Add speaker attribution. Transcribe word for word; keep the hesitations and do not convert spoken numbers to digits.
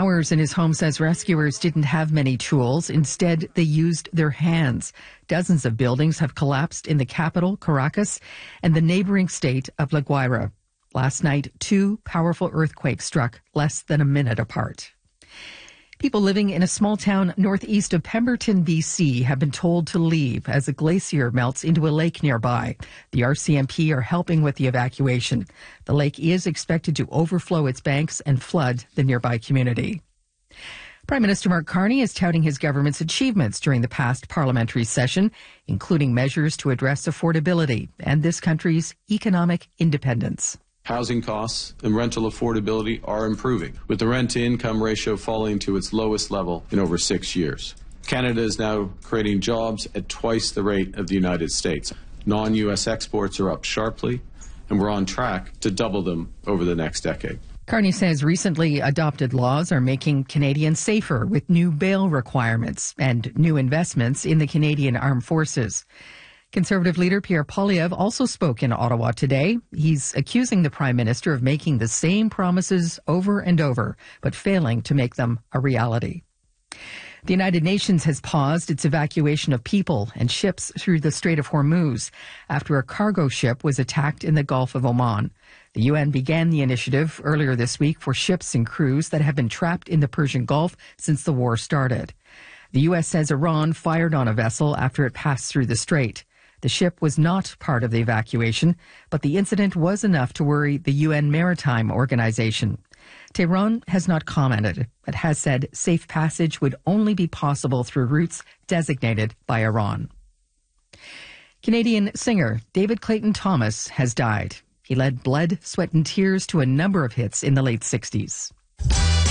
Speaker 1: Bowers in his home says rescuers didn't have many tools. Instead, they used their hands. Dozens of buildings have collapsed in the capital, Caracas, and the neighboring state of La Guaira. Last night, two powerful earthquakes struck less than a minute apart. People living in a small town northeast of Pemberton, B C have been told to leave as a glacier melts into a lake nearby. The R C M P are helping with the evacuation. The lake is expected to overflow its banks and flood the nearby community. Prime Minister Mark Carney is touting his government's achievements during the past parliamentary session, including measures to address affordability and this country's economic independence.
Speaker 2: Housing costs and rental affordability are improving, with the rent-to-income ratio falling to its lowest level in over six years. Canada is now creating jobs at twice the rate of the United States. Non-U S exports are up sharply, and we're on track to double them over the next decade.
Speaker 1: Carney says recently adopted laws are making Canadians safer with new bail requirements and new investments in the Canadian Armed Forces. Conservative leader Pierre Poilievre also spoke in Ottawa today. He's accusing the Prime Minister of making the same promises over and over, but failing to make them a reality. The United Nations has paused its evacuation of people and ships through the Strait of Hormuz after a cargo ship was attacked in the Gulf of Oman. The U N began the initiative earlier this week for ships and crews that have been trapped in the Persian Gulf since the war started. The U S says Iran fired on a vessel after it passed through the strait. The ship was not part of the evacuation, but the incident was enough to worry the U N Maritime Organization. Tehran has not commented, but has said safe passage would only be possible through routes designated by Iran. Canadian singer David Clayton Thomas has died. He led Blood, Sweat and Tears to a number of hits in the late sixties.